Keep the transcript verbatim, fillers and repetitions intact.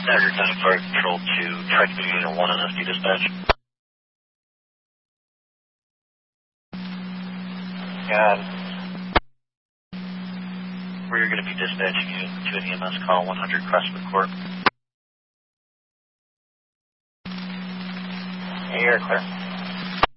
Dagger County Fire Control to Tracking Unit one on S D dispatch. Got it. Where you're going to be dispatching you to an E M S call one hundred Crestwood Court. You're clear.